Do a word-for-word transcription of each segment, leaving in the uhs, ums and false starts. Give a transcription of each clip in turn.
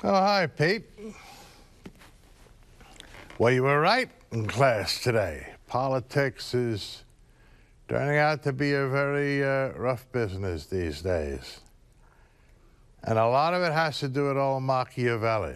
Oh, hi, Pete. Well, you were right in class today. Politics is turning out to be a very uh, rough business these days. And a lot of it has to do with old Machiavelli.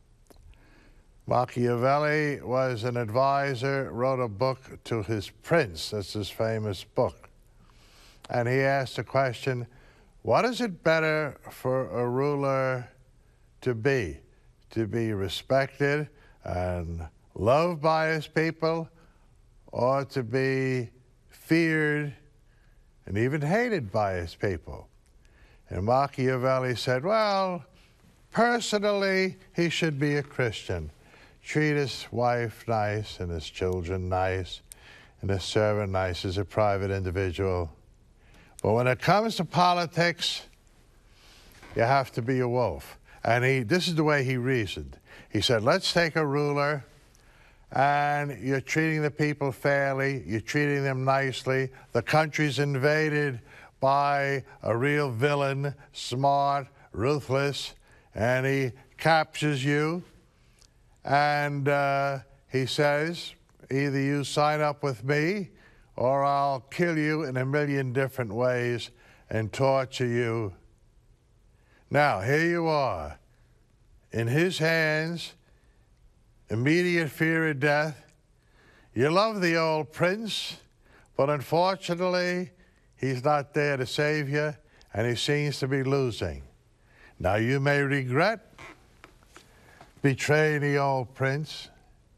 Machiavelli was an advisor, wrote a book to his prince. That's his famous book. And he asked the question, what is it better for a ruler to be? To be respected and loved by his people, or to be feared and even hated by his people? And Machiavelli said, well, personally, he should be a Christian. Treat his wife nice and his children nice and his servant nice as a private individual. But when it comes to politics, you have to be a wolf. And he, this is the way he reasoned. He said, let's take a ruler, and you're treating the people fairly, you're treating them nicely, the country's invaded by a real villain, smart, ruthless, and he captures you, and uh, he says, either you sign up with me, or I'll kill you in a million different ways and torture you. Now, here you are, in his hands, immediate fear of death. You love the old prince, but unfortunately, he's not there to save you, and he seems to be losing. Now, you may regret betraying the old prince,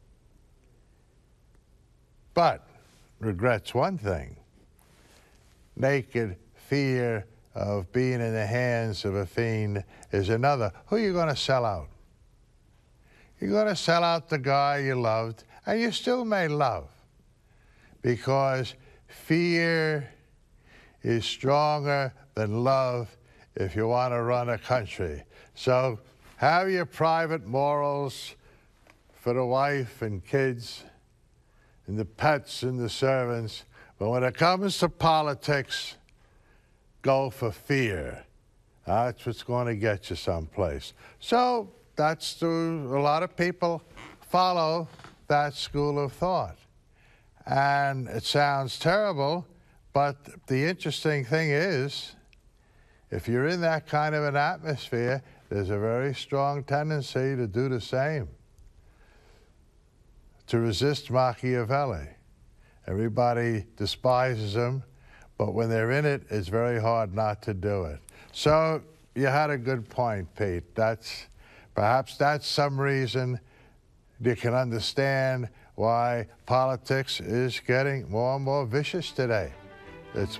but regret's one thing. Naked fear of being in the hands of a fiend is another. Who are you going to sell out? You're going to sell out the guy you loved, and you still may love, because fear is stronger than love if you want to run a country. So have your private morals for the wife and kids and the pets and the servants, but when it comes to politics, go for fear. That's what's going to get you someplace. So that's the, a lot of people follow that school of thought. And it sounds terrible, but the interesting thing is, if you're in that kind of an atmosphere, there's a very strong tendency to do the same, to resist Machiavelli. Everybody despises him, but when they're in it, it's very hard not to do it. So you had a good point, Pete. That's, perhaps that's some reason you can understand why politics is getting more and more vicious today. It's